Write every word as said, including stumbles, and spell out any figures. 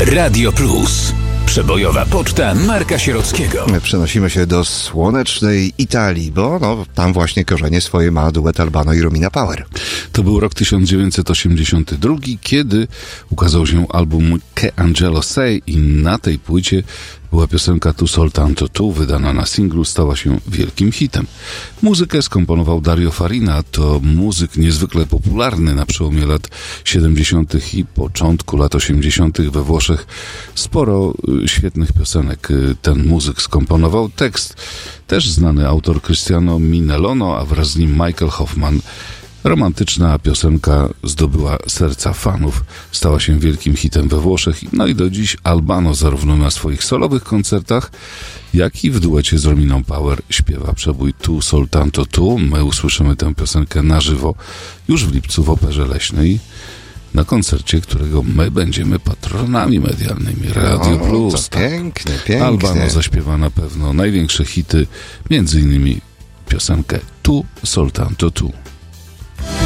Radio Plus. Przebojowa poczta Marka Sierockiego. Przenosimy się do słonecznej Italii, bo no, tam właśnie korzenie swoje ma duet Albano i Romina Power. To był rok tysiąc dziewięćset osiemdziesiąty drugi, kiedy ukazał się album Che Angelo Sei i na tej płycie była piosenka Tu Soltanto Tu, wydana na singlu, stała się wielkim hitem. Muzykę skomponował Dario Farina, to muzyk niezwykle popularny na przełomie lat siedemdziesiątych i początku lat osiemdziesiątych we Włoszech. Sporo świetnych piosenek ten muzyk skomponował. Tekst też znany autor Cristiano Minelono, a wraz z nim Michael Hoffman. Romantyczna piosenka zdobyła serca fanów, stała się wielkim hitem we Włoszech, no i do dziś Albano zarówno na swoich solowych koncertach, jak i w duecie z Rominą Power śpiewa przebój Tu Soltanto Tu. My usłyszymy tę piosenkę na żywo już w lipcu w Operze Leśnej, na koncercie, którego my będziemy patronami medialnymi. Radio o, Plus. To pięknie, pięknie. Albano zaśpiewa na pewno największe hity, między innymi piosenkę Tu Soltanto Tu.